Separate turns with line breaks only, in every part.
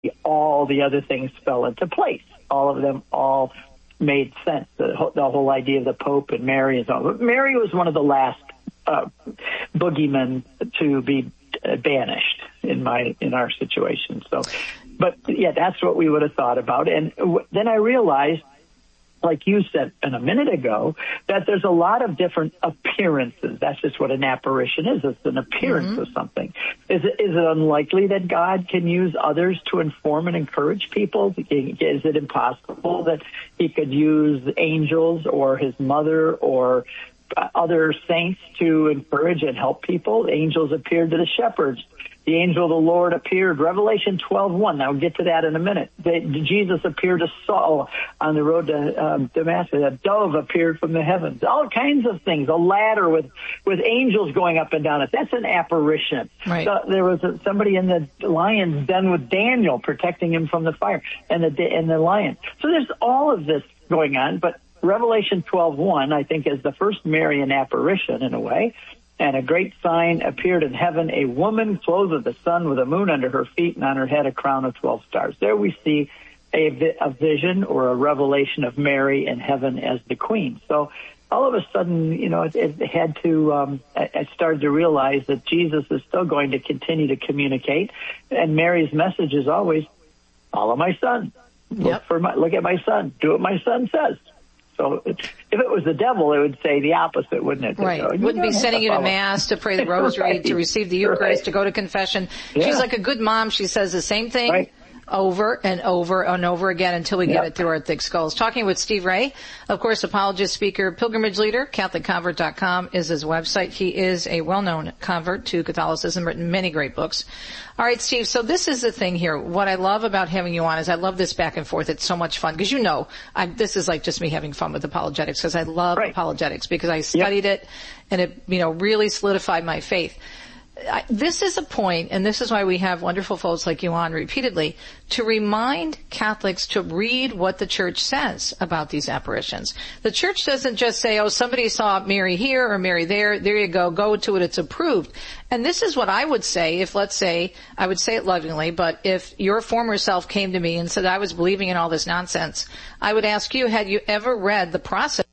all the other things fell into place. All of them all made sense. The whole idea of the Pope and Mary and so on. Mary was one of the last boogeymen to be banished in our situation. So, but yeah, that's what we would have thought about. And then I realized, like you said a minute ago, that there's a lot of different appearances. That's just what an apparition is. It's an appearance of something. Is it unlikely that God can use others to inform and encourage people? Is it impossible that he could use angels or his mother or other saints to encourage and help people? Angels appeared to the shepherds. The angel of the Lord appeared, Revelation 12:1. Now, we'll get to that in a minute. Jesus appeared to Saul on the road to Damascus. A dove appeared from the heavens. All kinds of things. A ladder with angels going up and down it. That's an apparition.
Right.
So there was somebody in the lion's den with Daniel protecting him from the fire and the lion. So there's all of this going on, but Revelation 12:1, I think, is the first Marian apparition in a way. And a great sign appeared in heaven, a woman clothed with the sun with a moon under her feet and on her head a crown of 12 stars. There we see a vision or a revelation of Mary in heaven as the queen. So all of a sudden, it had to, I started to realize that Jesus is still going to continue to communicate. And Mary's message is always, follow my son.
Yep.
Look at my son. Do what my son says. So if it was the devil, it would say the opposite, wouldn't it?
Right. Wouldn't be sending you to Mass, to pray the rosary, to receive the Eucharist, to go to confession. Yeah. She's like a good mom. She says the same thing over and over and over again until we get it through our thick skulls. Talking with Steve Ray, of course, apologist, speaker, pilgrimage leader, CatholicConvert.com is his website. He is a well-known convert to Catholicism, written many great books. All right, Steve, so this is the thing here. What I love about having you on is I love this back and forth. It's so much fun because this is like just me having fun with apologetics because I love apologetics because I studied it and it, really solidified my faith. This is a point, and this is why we have wonderful folks like you on repeatedly, to remind Catholics to read what the Church says about these apparitions. The Church doesn't just say, oh, somebody saw Mary here or Mary there, there you go to it, it's approved. And this is what I would say if, let's say, I would say it lovingly, but if your former self came to me and said I was believing in all this nonsense, I would ask you, had you ever read the process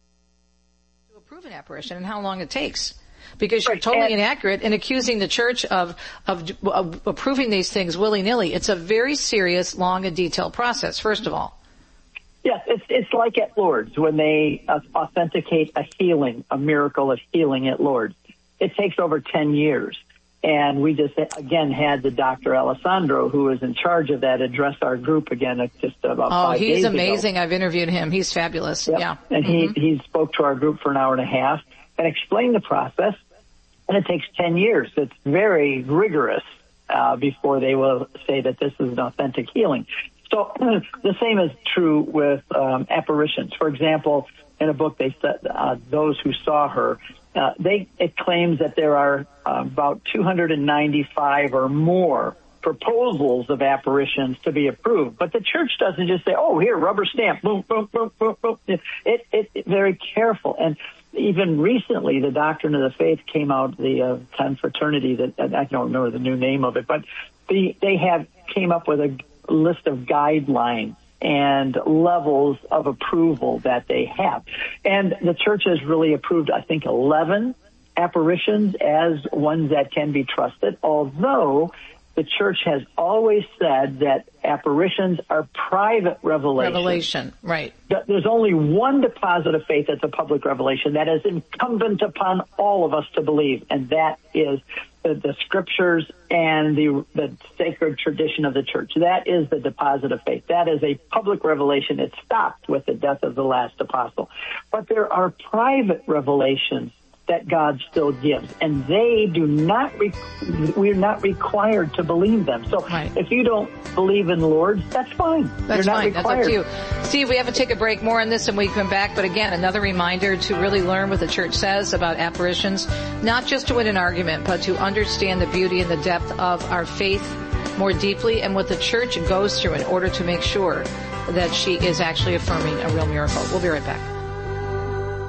to approve an apparition and how long it takes? Because you're totally inaccurate in accusing the Church of approving these things willy-nilly. It's a very serious, long, and detailed process, first of all.
Yes, it's like at Lourdes when they authenticate a miracle of healing at Lourdes. It takes over 10 years. And we just, again, had the Dr. Alessandro, who is in charge of that, address our group again just about 5 days ago. Oh, he's
amazing. I've interviewed him. He's fabulous.
Yep.
Yeah.
And he spoke to our group for an hour and a half and explained the process. And it takes 10 years. It's very rigorous before they will say that this is an authentic healing. So the same is true with apparitions. For example, in a book they said those who saw her, it claims that there are about 295 or more proposals of apparitions to be approved. But the Church doesn't just say, oh, here, rubber stamp, boom, boom, boom, boom, boom. It's very careful. And even recently, the Doctrine of the Faith came out, the confraternity, that I don't know the new name of it, but they came up with a list of guidelines and levels of approval that they have. And the Church has really approved, I think, 11 apparitions as ones that can be trusted, although the Church has always said that apparitions are private revelations.
Revelation, right.
There's only one deposit of faith that's a public revelation that is incumbent upon all of us to believe, and that is the Scriptures and the sacred tradition of the Church. That is the deposit of faith. That is a public revelation. It stopped with the death of the last apostle. But there are private revelations that God still gives, and they do not. We're not required to believe them. So if you don't believe in Lourdes, that's fine.
That's fine. That's up to you. Steve, we have to take a break. More on this when we come back. But again, another reminder to really learn what the Church says about apparitions, not just to win an argument, but to understand the beauty and the depth of our faith more deeply and what the Church goes through in order to make sure that she is actually affirming a real miracle. We'll be right back.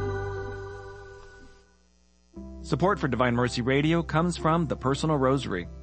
Support for Divine Mercy Radio comes from the Personal Rosary.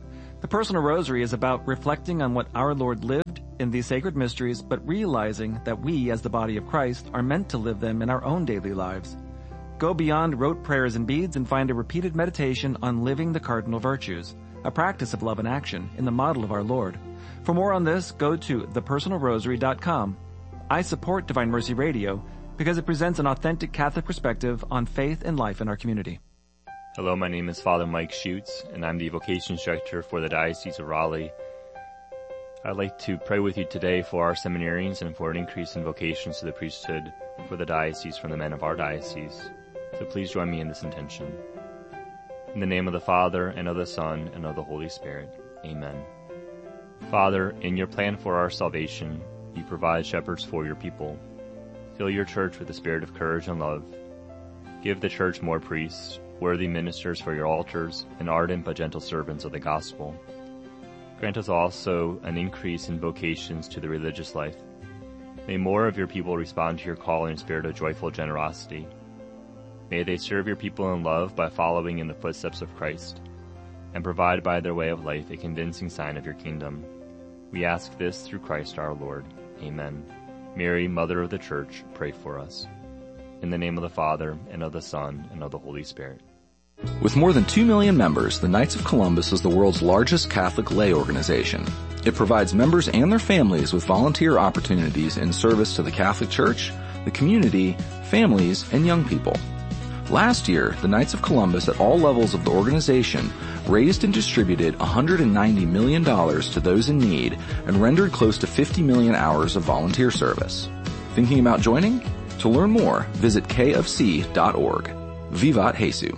The Personal Rosary is about reflecting on what our Lord lived in these sacred mysteries, but realizing that we, as the body of Christ, are meant to live them in our own daily lives. Go beyond rote prayers and beads and find a repeated meditation on living the cardinal virtues, a practice of love and action in the model of our Lord. For more on this, go to thepersonalrosary.com. I support Divine Mercy Radio because it presents an authentic Catholic perspective on faith and life in our community.
Hello, my name is Father Mike Schutz, and I'm the Vocations Director for the Diocese of Raleigh. I'd like to pray with you today for our seminarians and for an increase in vocations to the priesthood for the diocese from the men of our diocese. So please join me in this intention. In the name of the Father, and of the Son, and of the Holy Spirit. Amen. Father, in your plan for our salvation, you provide shepherds for your people. Fill your church with the spirit of courage and love. Give the church more priests, worthy ministers for your altars, and ardent but gentle servants of the gospel. Grant us also an increase in vocations to the religious life. May more of your people respond to your call in a spirit of joyful generosity. May they serve your people in love by following in the footsteps of Christ, and provide by their way of life a convincing sign of your kingdom. We ask this through Christ our Lord. Amen. Mary, Mother of the Church, pray for us. In the name of the Father, and of the Son, and of the Holy Spirit.
With more than 2 million members, the Knights of Columbus is the world's largest Catholic lay organization. It provides members and their families with volunteer opportunities in service to the Catholic Church, the community, families, and young people. Last year, the Knights of Columbus at all levels of the organization raised and distributed $190 million to those in need and rendered close to 50 million hours of volunteer service. Thinking about joining? To learn more, visit kofc.org. Vivat Jesu.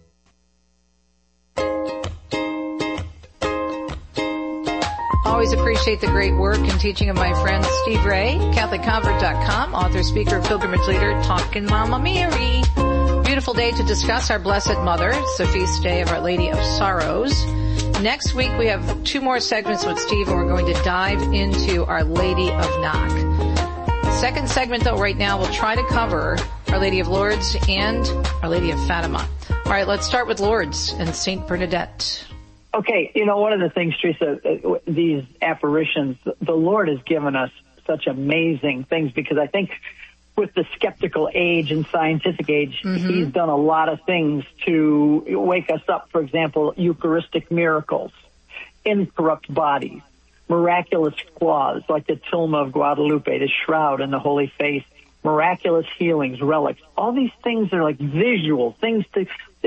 Always appreciate the great work and teaching of my friend Steve Ray, CatholicConvert.com, author, speaker, pilgrimage leader, talking Mama Mary. Beautiful day to discuss our Blessed Mother. It's the feast day of Our Lady of Sorrows. Next week we have 2 more segments with Steve, and we're going to dive into Our Lady of Knock. Second segment, though, right now, we'll try to cover Our Lady of Lourdes and Our Lady of Fatima. All right, let's start with Lourdes and St. Bernadette.
Okay, one of the things, Teresa, these apparitions, the Lord has given us such amazing things, because I think with the skeptical age and scientific age, he's done a lot of things to wake us up. For example, Eucharistic miracles, incorrupt bodies, miraculous claws like the tilma of Guadalupe, the shroud and the Holy Face, miraculous healings, relics. All these things are like visual things to,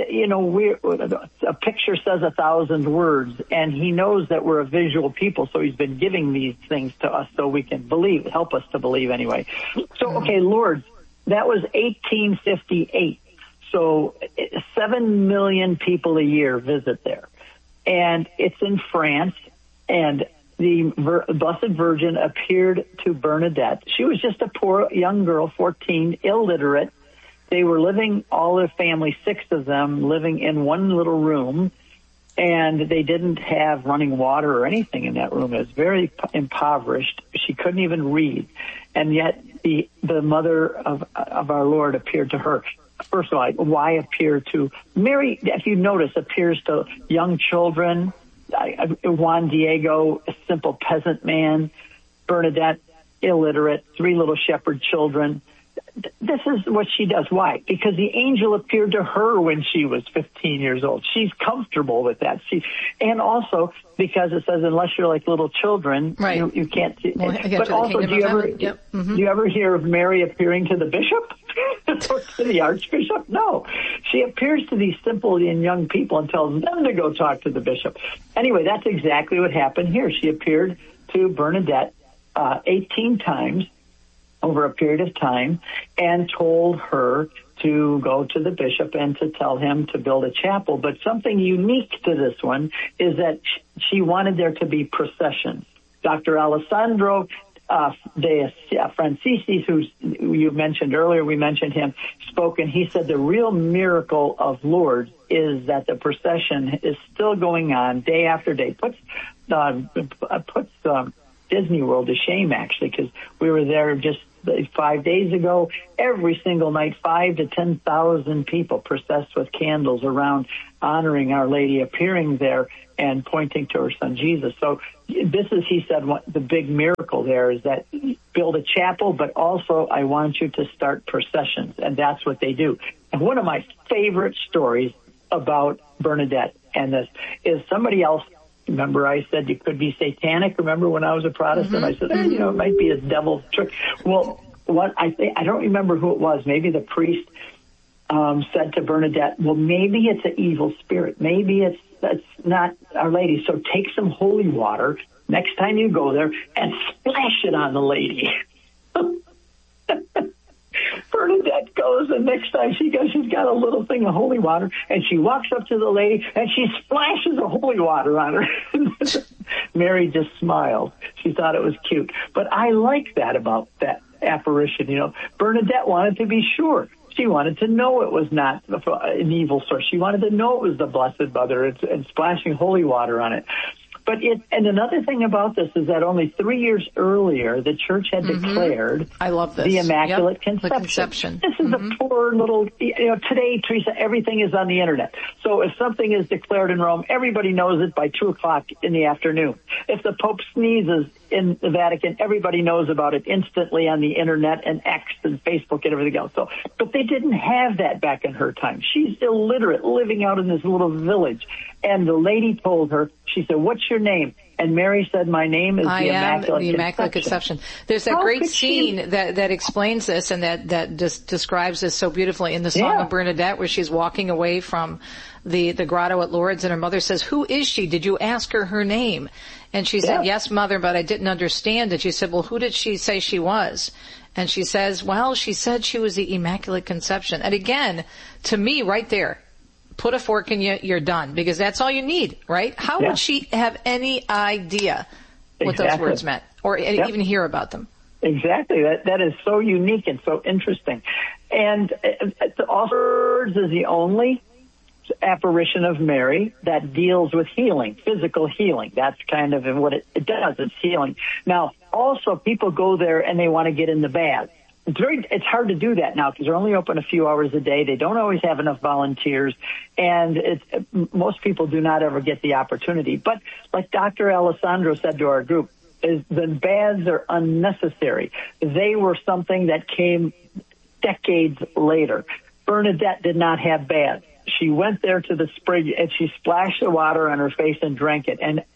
a picture says 1,000 words, and he knows that we're a visual people, so he's been giving these things to us so we can believe, help us to believe anyway. So, okay, Lourdes, that was 1858. So 7 million people a year visit there. And it's in France, and the Blessed Virgin appeared to Bernadette. She was just a poor young girl, 14, illiterate. They were living, all their family, 6 of them, living in one little room, and they didn't have running water or anything in that room. It was very impoverished. She couldn't even read. And yet the mother of our Lord appeared to her. First of all, why appear to Mary, if you notice, appears to young children, Juan Diego, a simple peasant man, Bernadette, illiterate, 3 little shepherd children. This is what she does. Why? Because the angel appeared to her when she was 15 years old. She's comfortable with that. And also because it says, unless you're like little children, right, you can't see. Well, but also, do you ever hear of Mary appearing to the bishop? To the archbishop? No. She appears to these simple and young people and tells them to go talk to the bishop. Anyway, that's exactly what happened here. She appeared to Bernadette 18 times over a period of time and told her to go to the bishop and to tell him to build a chapel. But something unique to this one is that she wanted there to be processions. Dr. Alessandro de Francisis, who you mentioned earlier, we mentioned him, spoke, and he said the real miracle of Lourdes is that the procession is still going on day after day. Puts Disney World to shame, actually, because we were there just 5 days ago. Every single night, 5,000 to 10,000 people processed with candles around, honoring Our Lady, appearing there and pointing to her son Jesus. So this is, he said, the big miracle there is that build a chapel, but also I want you to start processions, and that's what they do. And one of my favorite stories about Bernadette and this is somebody else. Remember, I said you could be satanic. Remember when I was a Protestant, I said, it might be a devil's trick. Well, I don't remember who it was. Maybe the priest said to Bernadette, well, maybe it's an evil spirit. Maybe that's not Our Lady. So take some holy water next time you go there and splash it on the lady. Bernadette goes, and next time she goes, she's got a little thing of holy water, and she walks up to the lady, and she splashes the holy water on her. Mary just smiled. She thought it was cute. But I like that about that apparition. Bernadette wanted to be sure. She wanted to know it was not an evil source. She wanted to know it was the Blessed Mother and splashing holy water on it. But and another thing about this is that only 3 years earlier, the church had declared
I love this.
the Immaculate Conception.
The conception.
This is a poor little, today, Teresa, everything is on the internet. So if something is declared in Rome, everybody knows it by 2:00 in the afternoon. If the Pope sneezes in the Vatican, everybody knows about it instantly on the internet and X and Facebook and everything else. So, but they didn't have that back in her time. She's illiterate, living out in this little village. And the lady told her, she said, "What's your name?" And Mary said, "My name is the Immaculate Conception."
There's that great scene that explains this and that just describes this so beautifully in the Song of Bernadette, where she's walking away from the grotto at Lourdes, and her mother says, "Who is she? Did you ask her name?" And she said, "Yes, Mother, but I didn't understand it." She said, "Well, who did she say she was?" And she says, "Well, she said she was the Immaculate Conception." And again, to me, right there, put a fork in you, you're done, because that's all you need, right? How would she have any idea what those words meant, or even hear about them?
Exactly. That is so unique and so interesting. And Lourdes is the only apparition of Mary that deals with healing, physical healing. That's kind of what it does. It's healing. Now, also, people go there and they want to get in the bath. It's hard to do that now because they're only open a few hours a day. They don't always have enough volunteers, and most people do not ever get the opportunity. But like Dr. Alessandro said to our group, the baths are unnecessary. They were something that came decades later. Bernadette did not have baths. She went there to the spring and she splashed the water on her face and drank it. And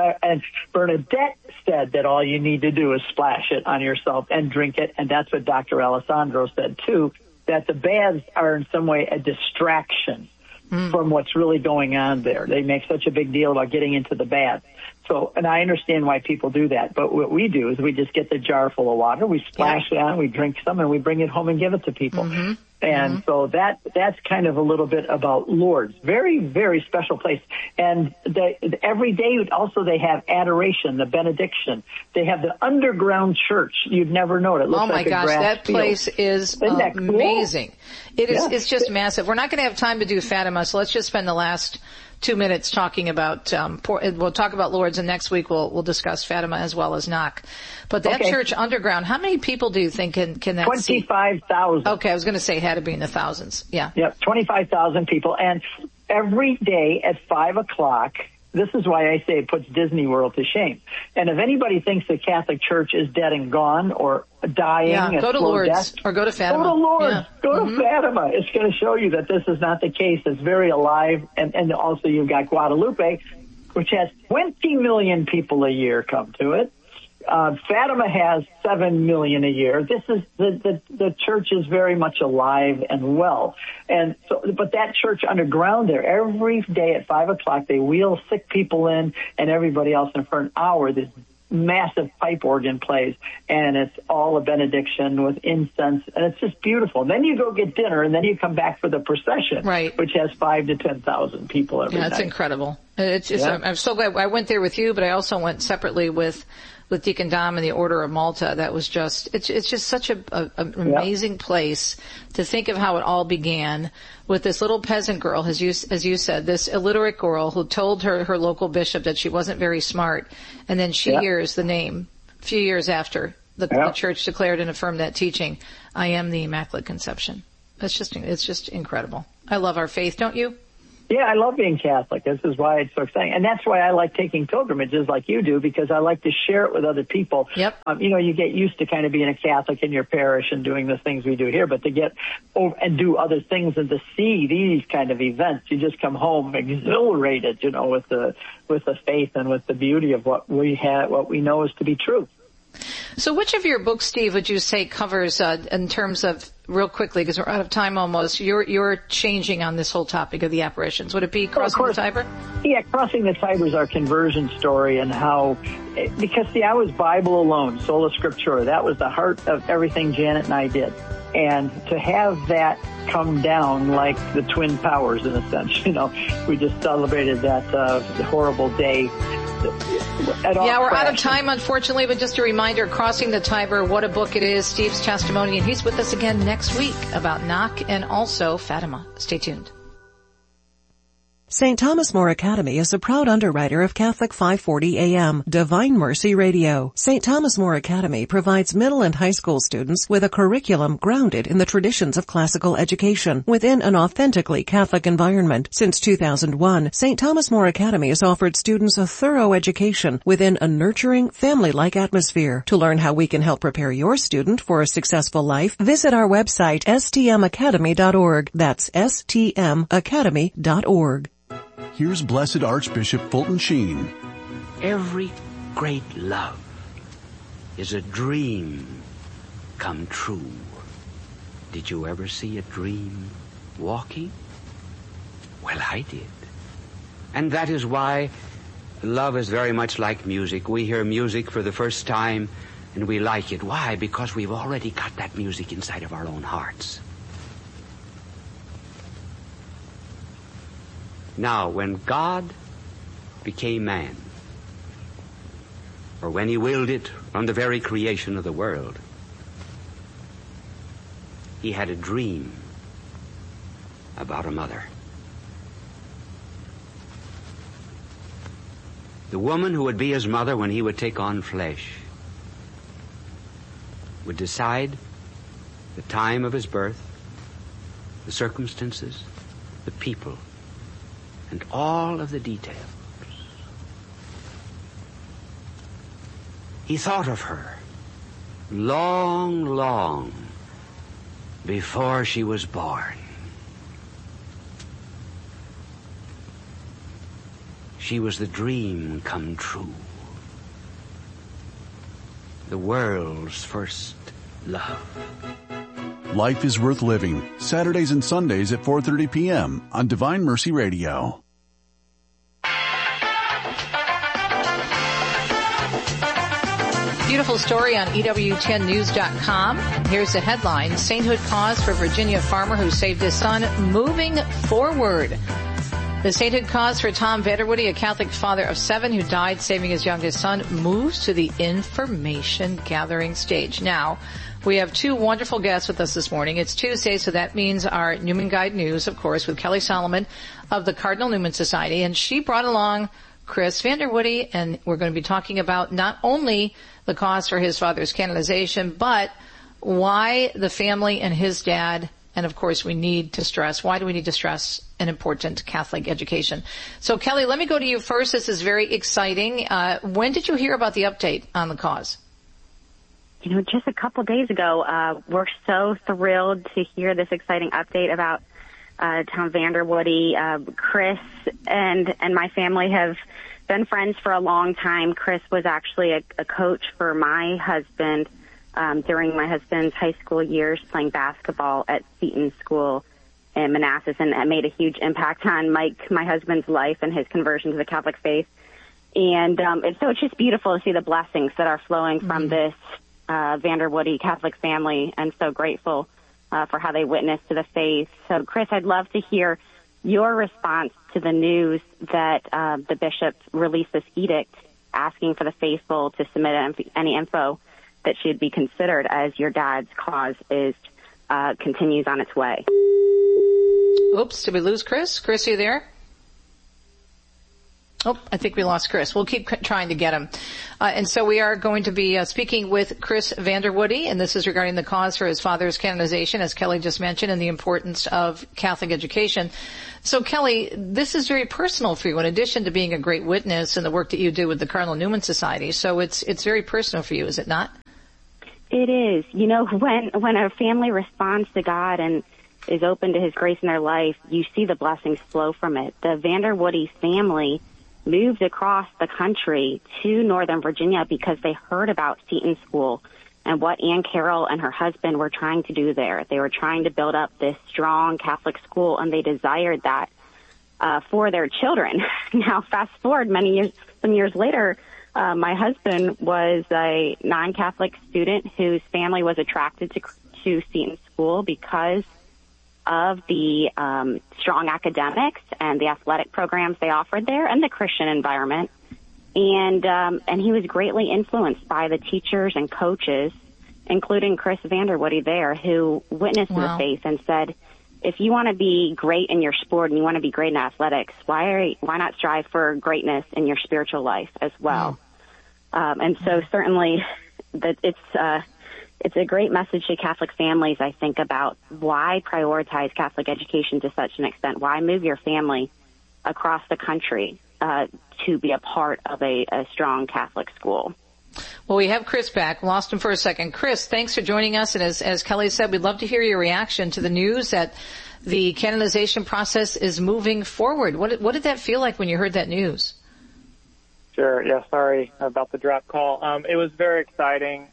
Bernadette said that all you need to do is splash it on yourself and drink it. And that's what Dr. Alessandro said too, that the baths are in some way a distraction from what's really going on there. They make such a big deal about getting into the bath. So, and I understand why people do that, but what we do is we just get the jar full of water, we splash it on, we drink some, and we bring it home and give it to people. And so that's kind of a little bit about Lourdes. Very, very special place. And every day also they have adoration, the benediction. They have the underground church. You'd never know it. It looks like a grass
that
field.
Place is amazing. It is. It's just massive. We're not going to have time to do Fatima, so let's just spend the last 2 minutes talking about, we'll talk about Lourdes, and next week we'll discuss Fatima as well as Knock. But that church underground, how many people do you think can that
25,000.
Okay, I was going to say it had to be in the thousands. Yeah.
Yep, 25,000 people. And every day at 5 o'clock, this is why I say it puts Disney World to shame. And if anybody thinks the Catholic Church is dead and gone or dying,
go to Lourdes
death,
or go to Fatima.
Go to Lourdes. Go to Fatima. It's going to show you that this is not the case. It's very alive. And also you've got Guadalupe, which has 20 million people a year come to it. Fatima has 7 million a year. This is the church is very much alive and well. And so, but that church underground there, every day at 5 o'clock, they wheel sick people in and everybody else in for an hour. This massive pipe organ plays, and it's all a benediction with incense, and it's just beautiful. And then you go get dinner, and then you come back for the procession, which has 5,000 to 10,000 people every night.
Yeah, it's incredible. It's just, I'm so glad I went there with you, but I also went separately with Deacon Dom and the Order of Malta. That was just, it's just such an amazing place to think of how it all began with this little peasant girl, as you said, this illiterate girl who told her local bishop that she wasn't very smart, and then she hears the name few years after the church declared and affirmed that teaching, I am the Immaculate Conception. It's just incredible. I love our faith, don't you?
Yeah, I love being Catholic. This is why it's so exciting. And that's why I like taking pilgrimages like you do, because I like to share it with other people.
Yep.
You get used to kind of being a Catholic in your parish and doing the things we do here, but to get over and do other things and to see these kind of events, you just come home exhilarated, with the faith and with the beauty of what we know is to be true.
So which of your books, Steve, would you say covers, in terms of, real quickly, because we're out of time almost, you're changing on this whole topic of the apparitions? Would it be Crossing the Tiber?
Yeah, Crossing the Tiber is our conversion story and how, because I was Bible alone, sola scriptura. That was the heart of everything Janet and I did. And to have that come down like the twin powers, in a sense, we just celebrated that horrible day.
Yeah, we're out of time, unfortunately, but just a reminder, Crossing the Tiber, what a book it is, Steve's testimony, and he's with us again next week about Knock and also Fatima. Stay tuned.
St. Thomas More Academy is a proud underwriter of Catholic 540 AM, Divine Mercy Radio. St. Thomas More Academy provides middle and high school students with a curriculum grounded in the traditions of classical education within an authentically Catholic environment. Since 2001, St. Thomas More Academy has offered students a thorough education within a nurturing, family-like atmosphere. To learn how we can help prepare your student for a successful life, visit our website, stmacademy.org. That's stmacademy.org.
Here's Blessed Archbishop Fulton Sheen.
Every great love is a dream come true. Did you ever see a dream walking? Well, I did. And that is why love is very much like music. We hear music for the first time and we like it. Why? Because we've already got that music inside of our own hearts. Now, when God became man, or when he willed it from the very creation of the world, he had a dream about a mother. The woman who would be his mother when he would take on flesh would decide the time of his birth, the circumstances, the people, and all of the details. He thought of her long, long before she was born. She was the dream come true, the world's first love.
Life is Worth Living, Saturdays and Sundays at 4:30 p.m. on Divine Mercy Radio.
Beautiful story on EWTNnews.com. Here's the headline: Sainthood cause for Virginia farmer who saved his son, moving forward. The sainthood cause for Tom Vanderwoody, a Catholic father of 7 who died saving his youngest son, moves to the information gathering stage. Now, we have 2 wonderful guests with us this morning. It's Tuesday, so that means our Newman Guide News, of course, with Kelly Solomon of the Cardinal Newman Society. And she brought along Chris Vanderwoody, and we're going to be talking about not only the cause for his father's canonization, but why the family and his dad, and of course why do we need to stress an important Catholic education? So Kelly, let me go to you first. This is very exciting. When did you hear about the update on the cause?
Just a couple days ago. We're so thrilled to hear this exciting update about Tom Vanderwoody. Chris and my family have been friends for a long time. Chris was actually a coach for my husband during my husband's high school years, playing basketball at Seton School in Manassas, and it made a huge impact on Mike, my husband's life, and his conversion to the Catholic faith. And so it's just beautiful to see the blessings that are flowing from this Vanderwoody Catholic family, and so grateful for how they witnessed to the faith. So, Chris, I'd love to hear your response to the news that the bishop released this edict asking for the faithful to submit any info that should be considered as your dad's cause continues on its way.
Oops, did we lose Chris? Chris, are you there? Oh, I think we lost Chris. We'll keep trying to get him. And so we are going to be speaking with Chris Vanderwoody, and this is regarding the cause for his father's canonization, as Kelly just mentioned, and the importance of Catholic education. So, Kelly, this is very personal for you, in addition to being a great witness and the work that you do with the Cardinal Newman Society. So it's very personal for you, is it not?
It is. You know, when a family responds to God and is open to His grace in their life, you see the blessings flow from it. The Vanderwoody family moved across the country to Northern Virginia because they heard about Seton School and what Ann Carroll and her husband were trying to do there. They were trying to build up this strong Catholic school, and they desired that for their children. Now, fast forward some years later, my husband was a non-Catholic student whose family was attracted to Seton School because of the strong academics and the athletic programs they offered there and the Christian environment. And he was greatly influenced by the teachers and coaches, including Chris Vanderwoody there, who witnessed to the faith and said, if you want to be great in your sport and you want to be great in athletics, why not strive for greatness in your spiritual life as well? And so certainly that it's a great message to Catholic families, I think, about why prioritize Catholic education to such an extent. Why move your family across the country to be a part of a strong Catholic school?
Well, we have Chris back. Lost him for a second. Chris, thanks for joining us. And as Kelly said, we'd love to hear your reaction to the news that the canonization process is moving forward. What did that feel like when you heard that news?
Sure. Yeah, sorry about the drop call. It was very exciting.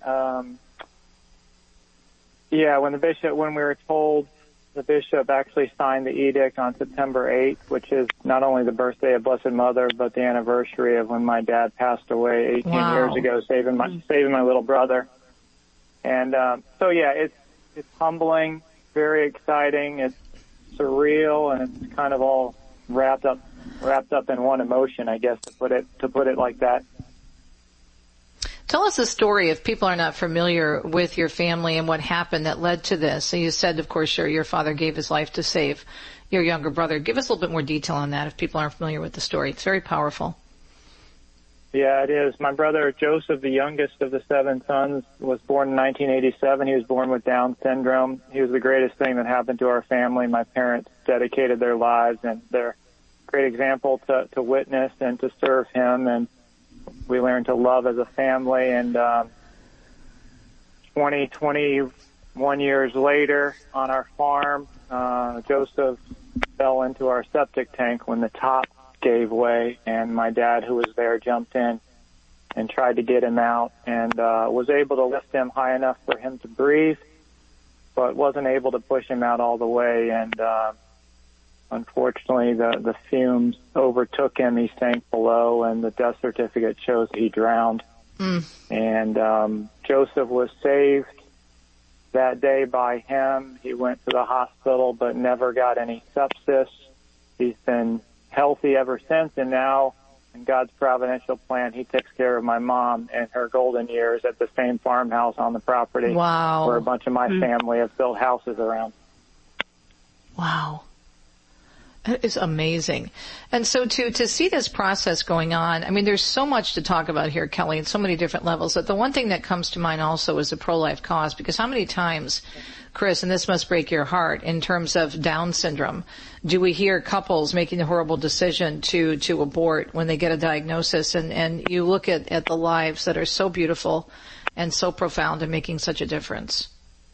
When we were told, the bishop actually signed the edict on September 8th, which is not only the birthday of Blessed Mother, but the anniversary of when my dad passed away 18 years ago, saving my little brother. And it's humbling, very exciting. It's surreal, and it's kind of all wrapped up in one emotion, I guess, to put it like that.
Tell us a story if people are not familiar with your family and what happened that led to this. So you said, of course, your father gave his life to save your younger brother. Give us a little bit more detail on that if people aren't familiar with the story. It's very powerful.
Yeah, it is. My brother Joseph, the youngest of the 7 sons, was born in 1987. He was born with Down syndrome. He was the greatest thing that happened to our family. My parents dedicated their lives, and they're a great example to witness and to serve him. And we learned to love as a family, and 21 years later on our farm, Joseph fell into our septic tank when the top gave way, and my dad, who was there, jumped in and tried to get him out, and was able to lift him high enough for him to breathe, but wasn't able to push him out all the way, and unfortunately, the fumes overtook him. He sank below, and the death certificate shows he drowned. And Joseph was saved that day by him. He went to the hospital, but never got any sepsis. He's been healthy ever since, and now, in God's providential plan, he takes care of my mom in her golden years at the same farmhouse on the property where a bunch of my family have built houses around.
Wow. That is amazing. And so to see this process going on, I mean, there's so much to talk about here, Kelly, in so many different levels. But the one thing that comes to mind also is the pro-life cause, because how many times, Chris, and this must break your heart, in terms of Down syndrome, do we hear couples making the horrible decision to abort when they get a diagnosis? And you look at the lives that are so beautiful and so profound and making such a difference.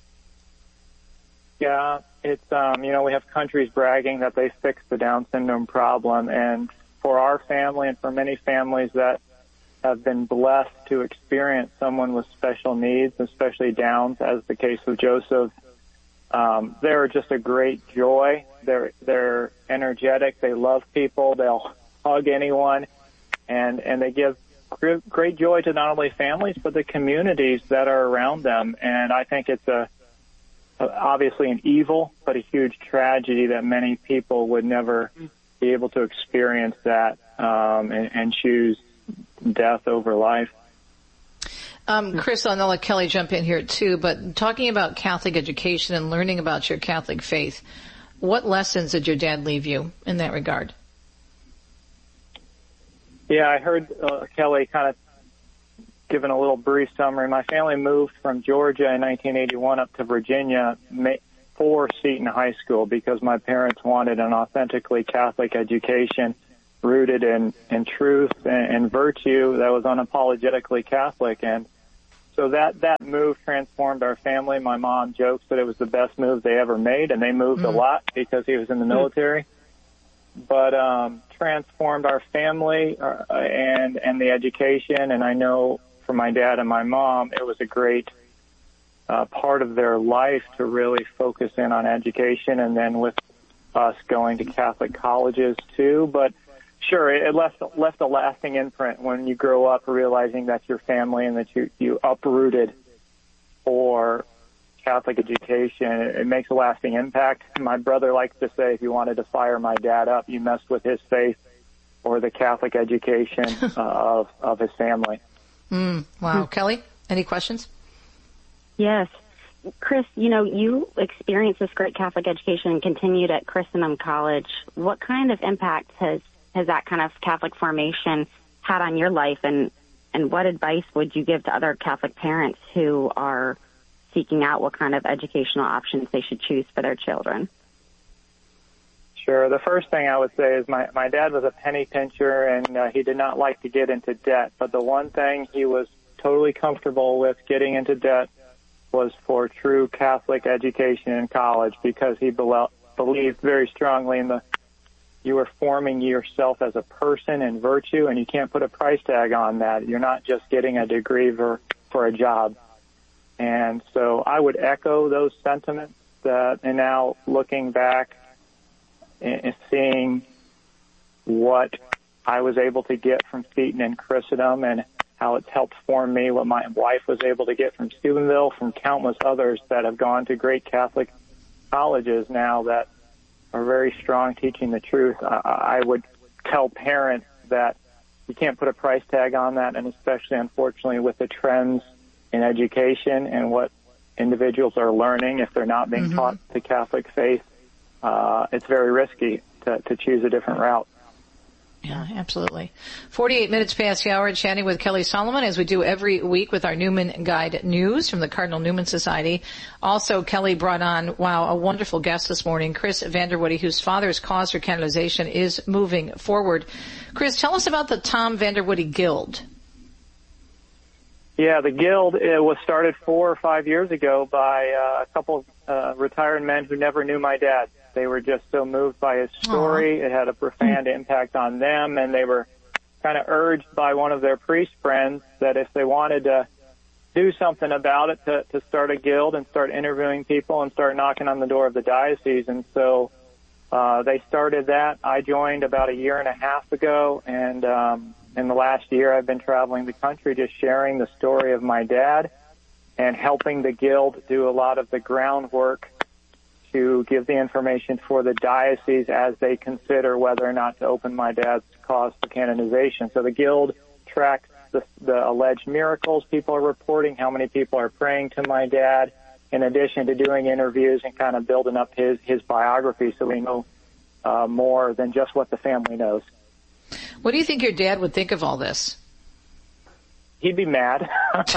Yeah, it's, we have countries bragging that they fixed the Down syndrome problem. And for our family and for many families that have been blessed to experience someone with special needs, especially Downs, as the case with Joseph, they're just a great joy. They're energetic. They love people. They'll hug anyone. And they give great joy to not only families, but the communities that are around them. And I think it's obviously an evil, but a huge tragedy that many people would never be able to experience that and choose death over life.
Chris, I'll let Kelly jump in here too, but talking about Catholic education and learning about your Catholic faith, what lessons did your dad leave you in that regard?
Yeah, I heard Kelly kind of giving a little brief summary. My family moved from Georgia in 1981 up to Virginia for Seton High School because my parents wanted an authentically Catholic education rooted in truth and virtue that was unapologetically Catholic. And so that move transformed our family. My mom jokes that it was the best move they ever made, and they moved a lot because he was in the military. But transformed our family and the education. And I know for my dad and my mom, it was a great part of their life to really focus in on education, and then with us going to Catholic colleges too. But sure, it left a lasting imprint when you grow up realizing that's your family and that you uprooted for Catholic education. It makes a lasting impact. My brother likes to say if you wanted to fire my dad up, you messed with his faith or the Catholic education of his family.
Wow. Kelly, any questions?
Yes. Chris, you experienced this great Catholic education and continued at Christendom College. What kind of impact has that kind of Catholic formation had on your life, and what advice would you give to other Catholic parents who are seeking out what kind of educational options they should choose for their children?
Sure. The first thing I would say is my dad was a penny pincher, and he did not like to get into debt. But the one thing he was totally comfortable with getting into debt was for true Catholic education in college, because he believed very strongly in you are forming yourself as a person in virtue, and you can't put a price tag on that. You're not just getting a degree for a job. And so I would echo those sentiments and now looking back and seeing what I was able to get from Seton and Christendom and how it's helped form me, what my wife was able to get from Steubenville, from countless others that have gone to great Catholic colleges now that are very strong teaching the truth. I would tell parents that you can't put a price tag on that, and especially, unfortunately, with the trends in education and what individuals are learning if they're not being taught the Catholic faith, it's very risky to choose a different route.
Yeah, absolutely. 48 minutes past the hour, chatting with Kelly Solomon, as we do every week with our Newman Guide News from the Cardinal Newman Society. Also, Kelly brought on, a wonderful guest this morning, Chris Vanderwoody, whose father's cause for canonization is moving forward. Chris, tell us about the Tom Vanderwoody Guild.
Yeah, the Guild was started 4 or 5 years ago by a couple of retired men who never knew my dad. They were just so moved by his story. It had a profound impact on them, and they were kind of urged by one of their priest friends that if they wanted to do something about it, to start a guild and start interviewing people and start knocking on the door of the diocese. And so they started that. I joined about 1.5 years ago, and in the last year I've been traveling the country just sharing the story of my dad and helping the Guild do a lot of the groundwork to give the information for the diocese as they consider whether or not to open my dad's cause for canonization. So the Guild tracks the alleged miracles people are reporting, how many people are praying to my dad, in addition to doing interviews and kind of building up his biography so we know more than just what the family knows.
What do you think your dad would think of all this?
He'd be mad.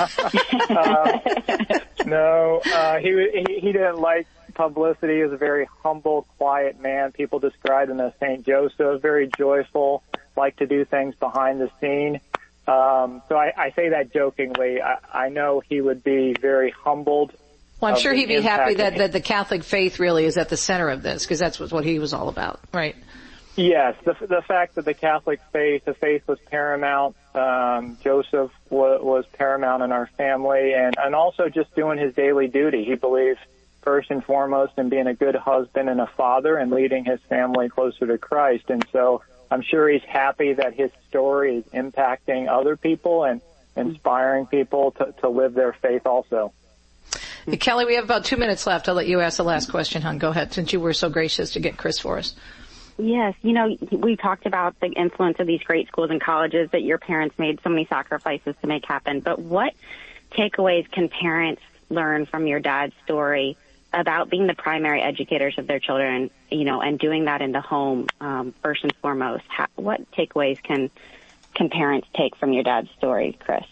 No, he didn't like publicity. He was a very humble, quiet man. People described him as St. Joseph, very joyful, liked to do things behind the scene. So I say that jokingly. I know he would be very humbled.
Well, I'm sure he'd be happy that the Catholic faith really is at the center of this, because that's what he was all about, right?
Yes, the fact that the Catholic faith, the faith was paramount. Joseph was paramount in our family, and also just doing his daily duty. He believed first and foremost in being a good husband and a father and leading his family closer to Christ. And so I'm sure he's happy that his story is impacting other people and inspiring people to live their faith also.
Hey, Kelly, we have about 2 minutes left. I'll let you ask the last question, hon. Go ahead, since you were so gracious to get Chris for us.
Yes, we talked about the influence of these great schools and colleges that your parents made so many sacrifices to make happen. But what takeaways can parents learn from your dad's story about being the primary educators of their children, and doing that in the home, first and foremost? What takeaways can can parents take from your dad's story, Chris?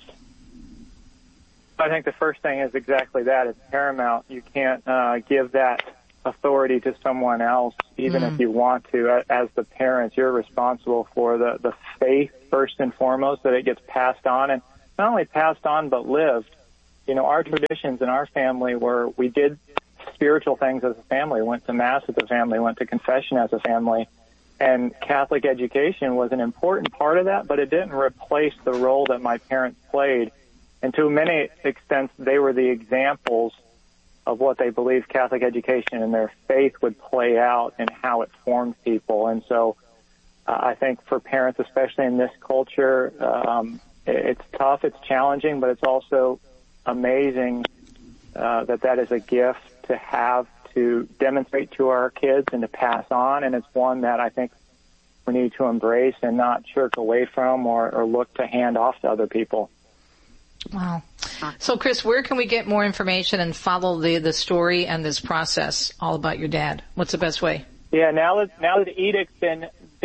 I think the first thing is exactly that. It's paramount. You can't give that authority to someone else, even if you want to. As the parents, you're responsible for the faith, first and foremost, that it gets passed on, and not only passed on, but lived. You know, our traditions in our family were we did spiritual things as a family, went to Mass as a family, went to confession as a family, and Catholic education was an important part of that, but it didn't replace the role that my parents played. And to many extents, they were the examples of what they believed Catholic education and their faith would play out and how it formed people. And so I think for parents, especially in this culture, it's tough, it's challenging, but it's also amazing that is a gift to have to demonstrate to our kids and to pass on. And it's one that I think we need to embrace and not shirk away from or look to hand off to other people.
Wow. So, Chris, where can we get more information and follow the story and this process all about your dad? What's the best way?
Yeah, now that the edict's been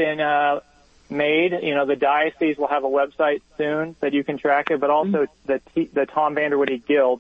made, you know, the diocese will have a website soon that you can track it, but also the Tom Vanderwoody Guild,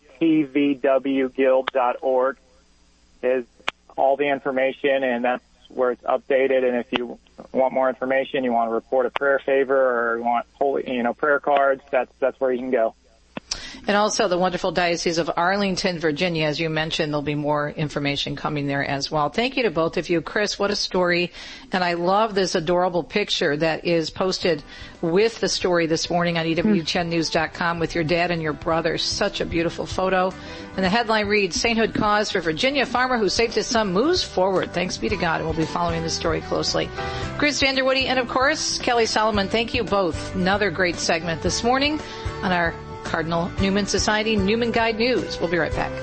tvwguild.org, is all the information, and that's where it's updated. And if you want more information, you want to report a prayer favor, or you want prayer cards, that's where you can go.
And also the wonderful Diocese of Arlington, Virginia. As you mentioned, there'll be more information coming there as well. Thank you to both of you. Chris, what a story. And I love this adorable picture that is posted with the story this morning on EWTNnews.com with your dad and your brother. Such a beautiful photo. And the headline reads, Sainthood Cause for Virginia Farmer Who Saved His Son Moves Forward. Thanks be to God. And we'll be following this story closely. Chris Vanderwoody and, of course, Kelly Solomon, thank you both. Another great segment this morning on our Cardinal Newman Society Newman Guide News. We'll be right back.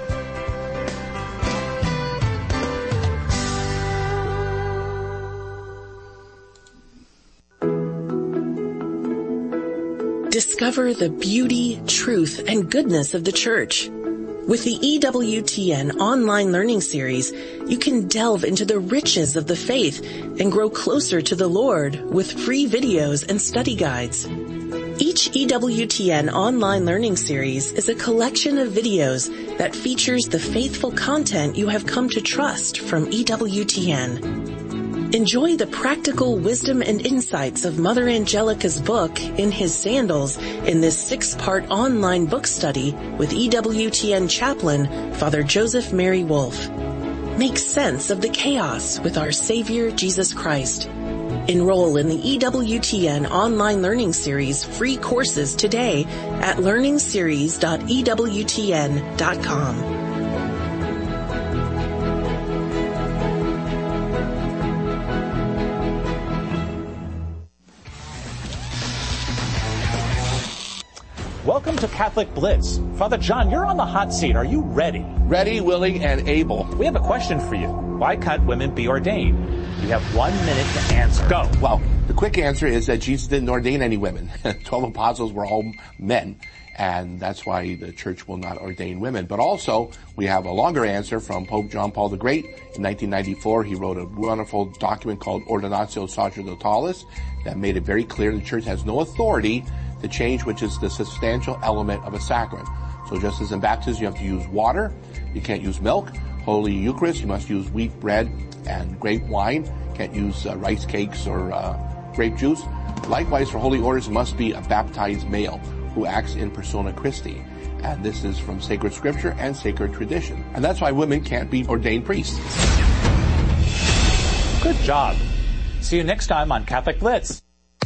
Discover the beauty, truth, and goodness of the Church. With the EWTN online learning series, you can delve into the riches of the faith and grow closer to the Lord with free videos and study guides. Each EWTN online learning series is a collection of videos that features the faithful content you have come to trust from EWTN. Enjoy the practical wisdom and insights of Mother Angelica's book, In His Sandals, in this 6-part online book study with EWTN chaplain, Father Joseph Mary Wolfe. Make sense of the chaos with our Savior, Jesus Christ. Enroll in the EWTN online learning series free courses today at learningseries.ewtn.com.
Welcome to Catholic Blitz. Father John, you're on the hot seat. Are you ready?
Ready, willing, and able.
We have a question for you. Why can't women be ordained? You have 1 minute to answer. Go.
Well, the quick answer is that Jesus didn't ordain any women. 12 apostles were all men, and that's why the church will not ordain women. But also, we have a longer answer from Pope John Paul the Great. In 1994, he wrote a wonderful document called Ordinatio Sacerdotalis that made it very clear the church has no authority to change which is the substantial element of a sacrament. So just as in baptism, you have to use water. You can't use milk. Holy Eucharist, you must use wheat bread and grape wine. Can't use rice cakes or grape juice. Likewise, for holy orders, it must be a baptized male who acts in persona Christi. And this is from sacred scripture and sacred tradition. And that's why women can't be ordained priests.
Good job. See you next time on Catholic Blitz.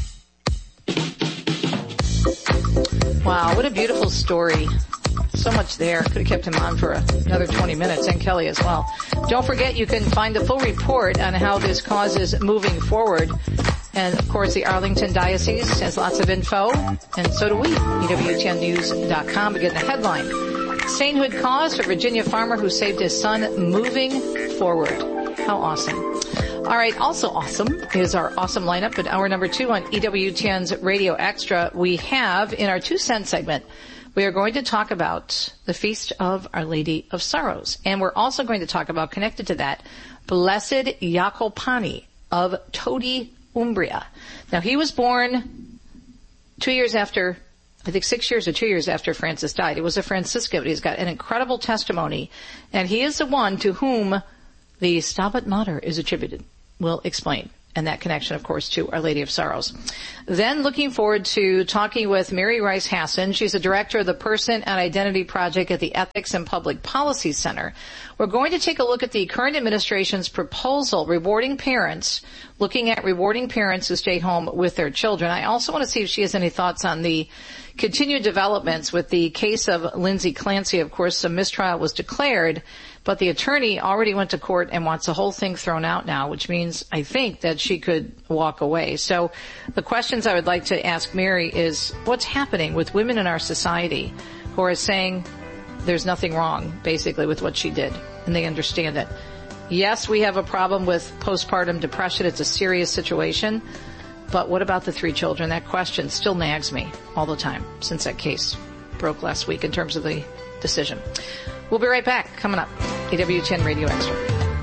Wow, what a beautiful story. So much there. Could have kept him on for another 20 minutes, and Kelly as well. Don't forget, you can find the full report on how this cause is moving forward. And, of course, the Arlington Diocese has lots of info, and so do we. EWTNnews.com. Again, the headline, Sainthood Cause for Virginia Farmer Who Saved His Son Moving Forward. How awesome. All right, also awesome is our awesome lineup. In hour number 2 on EWTN's Radio Extra, we have, in our 2 cent segment, we are going to talk about the Feast of Our Lady of Sorrows. And we're also going to talk about, connected to that, Blessed Jacopani of Todi, Umbria. Now, he was born 2 years after, I think 6 years or 2 years after Francis died. He was a Franciscan, but he's got an incredible testimony, and he is the one to whom the Stabat Mater is attributed. We'll explain. And that connection, of course, to Our Lady of Sorrows. Then looking forward to talking with Mary Rice Hasson. She's the director of the Person and Identity Project at the Ethics and Public Policy Center. We're going to take a look at the current administration's proposal looking at rewarding parents who stay home with their children. I also want to see if she has any thoughts on the continued developments with the case of Lindsay Clancy. Of course, a mistrial was declared, but the attorney already went to court and wants the whole thing thrown out now, which means I think that she could walk away. So the questions I would like to ask Mary is, what's happening with women in our society who are saying there's nothing wrong, basically, with what she did, and they understand it. Yes, we have a problem with postpartum depression. It's a serious situation. But what about the 3 children? That question still nags me all the time since that case broke last week in terms of the decision. We'll be right back. Coming up, EWTN Radio Extra.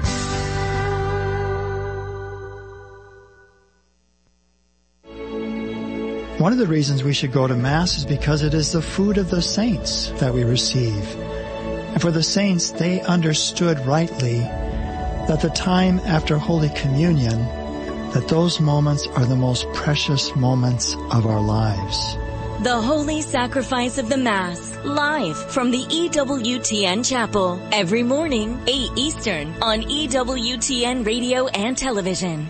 One of the reasons we should go to Mass is because it is the food of the saints that we receive. And for the saints, they understood rightly that the time after Holy Communion, that those moments are the most precious moments of our lives.
The Holy Sacrifice of the Mass, live from the EWTN Chapel, every morning, 8 Eastern, on EWTN Radio and Television.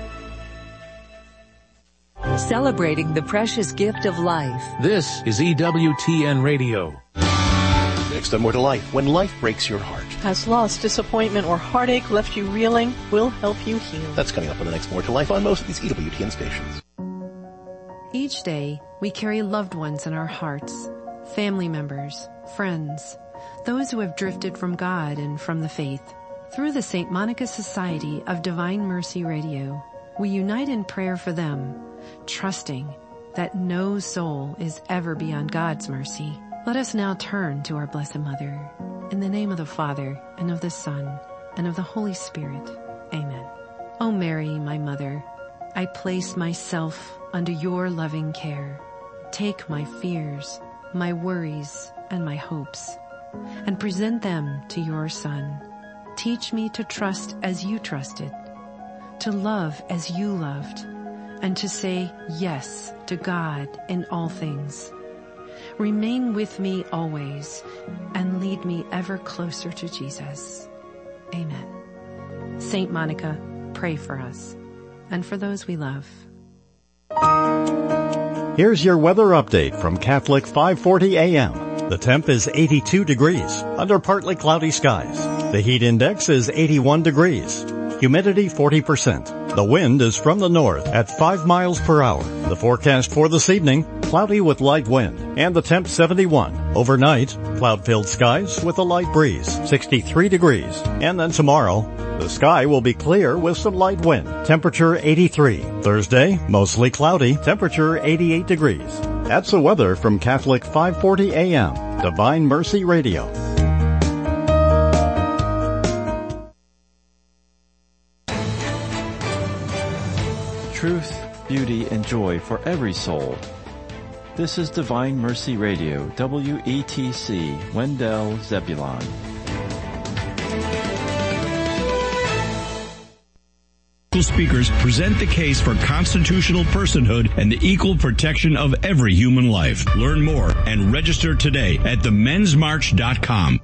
Celebrating the precious gift of life.
This is EWTN Radio. Next on More to Life, when life breaks your heart.
Has loss, disappointment, or heartache left you reeling? We'll help you heal.
That's coming up on the next More to Life on most of these EWTN stations.
Each day, we carry loved ones in our hearts, family members, friends, those who have drifted from God and from the faith. Through the St. Monica Society of Divine Mercy Radio, we unite in prayer for them, trusting that no soul is ever beyond God's mercy. Let us now turn to our Blessed Mother. In the name of the Father, and of the Son, and of the Holy Spirit. Amen. O Mary, my Mother, I place myself under your loving care. Take my fears, my worries, and my hopes, and present them to your Son. Teach me to trust as you trusted, to love as you loved, and to say yes to God in all things. Remain with me always, and lead me ever closer to Jesus. Amen. Saint Monica, pray for us, and for those we love.
Here's your weather update from Catholic 540 AM. The temp is 82 degrees, under partly cloudy skies. The heat index is 81 degrees. Humidity 40%. The wind is from the north at 5 miles per hour. The forecast for this evening, cloudy with light wind, and the temp 71. Overnight, cloud-filled skies with a light breeze, 63 degrees. And then tomorrow, the sky will be clear with some light wind, temperature 83. Thursday, mostly cloudy, temperature 88 degrees. That's the weather from Catholic 540 AM, Divine Mercy Radio.
Truth, beauty, and joy for every soul. This is Divine Mercy Radio, WETC, Wendell, Zebulon.
Speakers present the case for constitutional personhood and the equal protection of every human life. Learn more and register today at themensmarch.com.